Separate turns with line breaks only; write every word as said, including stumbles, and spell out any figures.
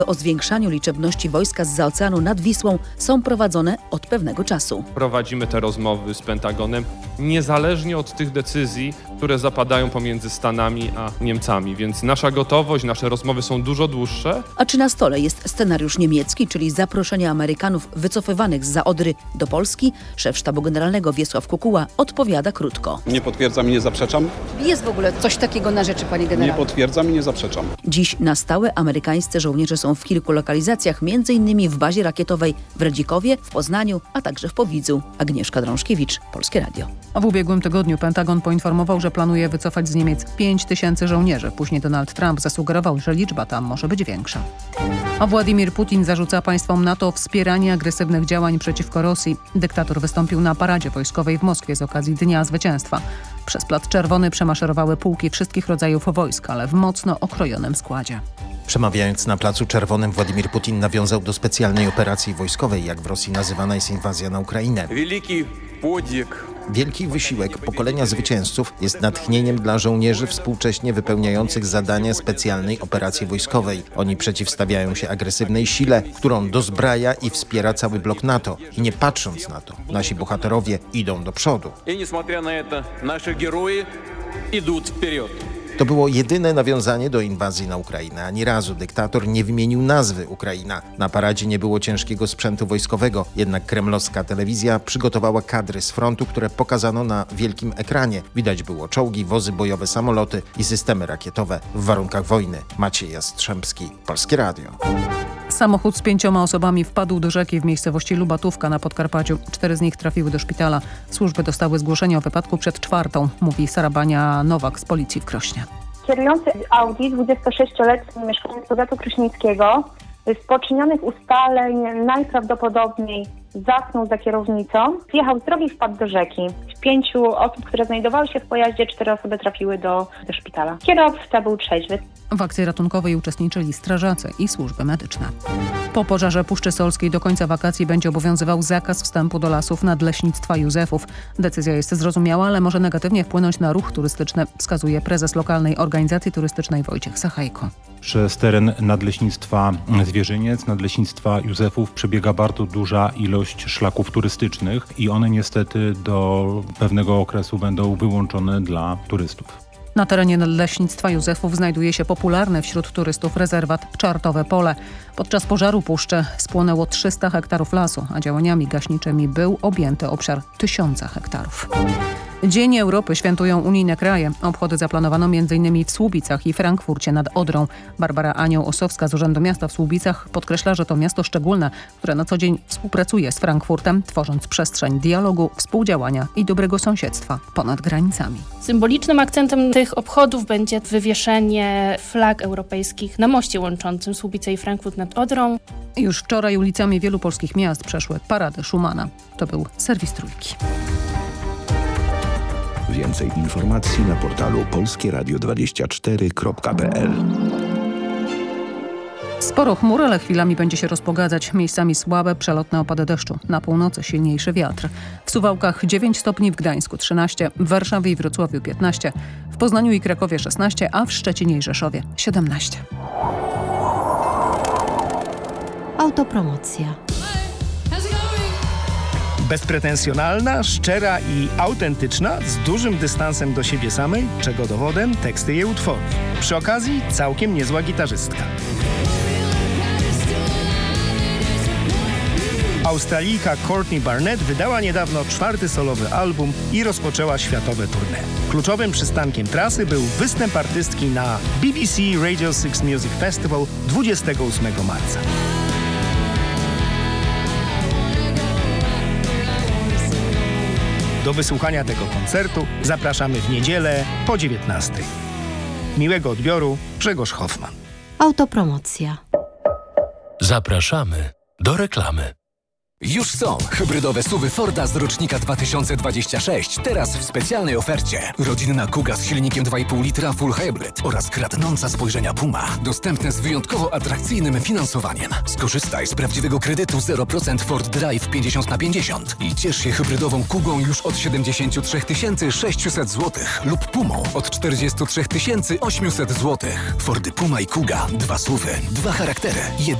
O zwiększaniu liczebności wojska zza oceanu nad Wisłą są prowadzone od pewnego czasu.
Prowadzimy te rozmowy z Pentagonem niezależnie od tych decyzji, które zapadają pomiędzy Stanami a Niemcami, więc nasza gotowość, nasze rozmowy są dużo dłuższe.
A czy na stole jest scenariusz niemiecki, czyli zaproszenie Amerykanów wycofywanych zza Odry do Polski? Szef Sztabu Generalnego Wiesław Kukuła odpowiada krótko.
Nie potwierdzam i nie zaprzeczam.
Jest w ogóle coś takiego na rzeczy, panie generale?
Nie potwierdzam i nie zaprzeczam.
Dziś na stałe amerykańscy żołnierze są w kilku lokalizacjach, między innymi w bazie rakietowej w Radzikowie, w Poznaniu, a także w Powidzu. Agnieszka Drążkiewicz, Polskie Radio.
A w ubiegłym tygodniu Pentagon poinformował, że planuje wycofać z Niemiec pięć tysięcy żołnierzy. Później Donald Trump zasugerował, że liczba tam może być większa. A Władimir Putin zarzuca państwom NATO wspieranie agresywnych działań przeciwko Rosji. Dyktator wystąpił na paradzie wojskowej w Moskwie z okazji Dnia Zwycięstwa. Przez Plac Czerwony przemaszerowały pułki wszystkich rodzajów wojsk, ale w mocno okrojonym składzie.
Przemawiając na Placu Czerwonym, Władimir Putin nawiązał do specjalnej operacji wojskowej, jak w Rosji nazywana jest inwazja na Ukrainę.
Wielki podwig.
Wielki wysiłek pokolenia zwycięzców jest natchnieniem dla żołnierzy współcześnie wypełniających zadania specjalnej operacji wojskowej. Oni przeciwstawiają się agresywnej sile, którą dozbraja i wspiera cały blok NATO. I nie patrząc na to, nasi bohaterowie idą do przodu.
I niesмотря na to, nasi heroje idą wперед.
To było jedyne nawiązanie do inwazji na Ukrainę. Ani razu dyktator nie wymienił nazwy Ukraina. Na paradzie nie było ciężkiego sprzętu wojskowego, jednak kremlowska telewizja przygotowała kadry z frontu, które pokazano na wielkim ekranie. Widać było czołgi, wozy bojowe, samoloty i systemy rakietowe w warunkach wojny. Maciej Jastrzębski, Polskie Radio.
Samochód z pięcioma osobami wpadł do rzeki w miejscowości Lubatówka na Podkarpaciu. Cztery z nich trafiły do szpitala. Służby dostały zgłoszenie o wypadku przed czwartą, mówi Sarabania Nowak z policji w Krośnie.
Kierujący Audi, dwudziestosześcioletni mieszkaniec powiatu krośnickiego, z poczynionych ustaleń najprawdopodobniej zasnął za kierownicą, zjechał z drogi i wpadł do rzeki. Z pięciu osób, które znajdowały się w pojaździe, cztery osoby trafiły do, do szpitala. Kierowca był trzeźwy.
W akcji ratunkowej uczestniczyli strażacy i służby medyczne. Po pożarze Puszczy Solskiej do końca wakacji będzie obowiązywał zakaz wstępu do lasów Nadleśnictwa Józefów. Decyzja jest zrozumiała, ale może negatywnie wpłynąć na ruch turystyczny, wskazuje prezes lokalnej organizacji turystycznej Wojciech Sachajko.
Przez teren Nadleśnictwa Zwierzyniec, Nadleśnictwa Józefów przebiega bardzo duża ilość szlaków turystycznych i one niestety do pewnego okresu będą wyłączone dla turystów.
Na terenie Nadleśnictwa Józefów znajduje się popularny wśród turystów rezerwat Czartowe Pole. Podczas pożaru puszczy spłonęło trzysta hektarów lasu, a działaniami gaśniczymi był objęty obszar tysiąca hektarów. Dzień Europy świętują unijne kraje. Obchody zaplanowano między innymi w Słubicach i Frankfurcie nad Odrą. Barbara Anioł-Osowska z Urzędu Miasta w Słubicach podkreśla, że to miasto szczególne, które na co dzień współpracuje z Frankfurtem, tworząc przestrzeń dialogu, współdziałania i dobrego sąsiedztwa ponad granicami.
Symbolicznym akcentem tych obchodów będzie wywieszenie flag europejskich na moście łączącym Słubice i Frankfurt nad Odrą.
Już wczoraj ulicami wielu polskich miast przeszły parady Schumana. To był serwis Trójki.
Więcej informacji na portalu polskie radio dwadzieścia cztery kropka p l.
Sporo chmur, ale chwilami będzie się rozpogadzać. Miejscami słabe, przelotne opady deszczu. Na północy silniejszy wiatr. W Suwałkach dziewięć stopni, w Gdańsku trzynaście, w Warszawie i Wrocławiu piętnaście, w Poznaniu i Krakowie szesnaście, a w Szczecinie i Rzeszowie siedemnaście.
Autopromocja.
Bezpretensjonalna, szczera i autentyczna, z dużym dystansem do siebie samej, czego dowodem teksty jej utworów. Przy okazji całkiem niezła gitarzystka. Australijka Courtney Barnett wydała niedawno czwarty solowy album i rozpoczęła światowe tournée. Kluczowym przystankiem trasy był występ artystki na B B C Radio six Music Festival dwudziestego ósmego marca. Do wysłuchania tego koncertu zapraszamy w niedzielę po dziewiętnastej. Miłego odbioru, Grzegorz Hoffman.
Autopromocja.
Zapraszamy do reklamy.
Już są hybrydowe suwy Forda z rocznika dwa tysiące dwudziestego szóstego, teraz w specjalnej ofercie. Rodzinna Kuga z silnikiem dwa i pół litra Full Hybrid oraz kradnąca spojrzenia Puma. Dostępne z wyjątkowo atrakcyjnym finansowaniem. Skorzystaj z prawdziwego kredytu zero procent Ford Drive pięćdziesiąt na pięćdziesiąt i ciesz się hybrydową Kugą już od siedemdziesiąt trzy tysiące sześćset złotych lub Pumą od czterdzieści trzy tysiące osiemset złotych. Fordy Puma i Kuga. Dwa suwy, dwa charaktery.